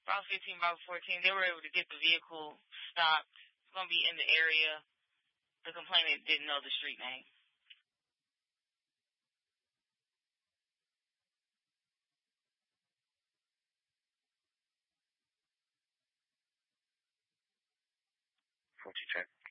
About 15, about 14. They were able to get the vehicle stopped. It's going to be in the area. The complainant didn't know the street name. Check.